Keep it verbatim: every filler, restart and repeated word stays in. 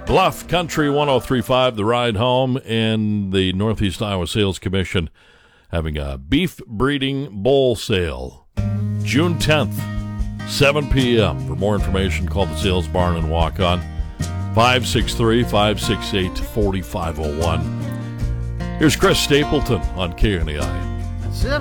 Bluff Country one oh three point five, The Ride Home, and the Northeast Iowa Sales Commission having a beef breeding bull sale June tenth, seven p.m. For more information, call the Sales Barn and walk on five six three, five six eight, four five zero one. Here's Chris Stapleton on K N A I.